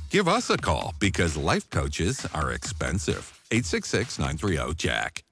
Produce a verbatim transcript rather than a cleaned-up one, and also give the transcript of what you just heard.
Give us a call because life coaches are expensive. eight six six, nine three zero, Jack.